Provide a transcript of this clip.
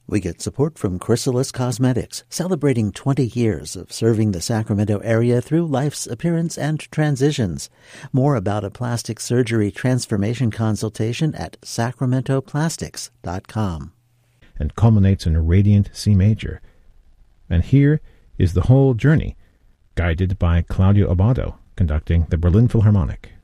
We get support from Chrysalis Cosmetics, celebrating 20 years of serving the Sacramento area through life's appearance and transitions. More about a plastic surgery transformation consultation at sacramentoplastics.com. And culminates in a radiant C major. And here is the whole journey, guided by Claudio Abbado, conducting the Berlin Philharmonic.